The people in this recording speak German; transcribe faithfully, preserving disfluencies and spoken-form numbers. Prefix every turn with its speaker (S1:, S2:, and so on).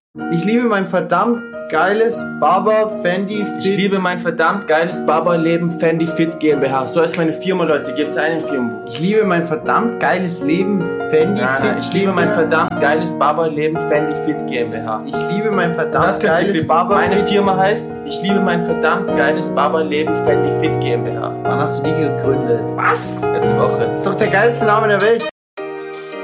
S1: Ich liebe mein verdammt geiles Barber Fendi Fit.
S2: Ich liebe mein verdammt geiles Barberleben Fendi Fit GmbH. So heißt meine Firma, Leute. Gibt's einen Firmenbuch.
S1: Ich liebe mein verdammt geiles Leben Fendi
S2: Nein,
S1: Fit.
S2: nein, ich liebe mein verdammt geiles Barberleben Fendi Fit GmbH.
S1: Ich liebe mein verdammt
S2: Das könnt ihr
S1: geiles
S2: klicken.
S1: Barber.
S2: Meine Firma heißt Ich liebe mein verdammt geiles Barberleben Fendi Fit GmbH.
S1: Wann hast du die gegründet?
S2: Was? Letzte Woche.
S1: Das ist doch der geilste Name der Welt.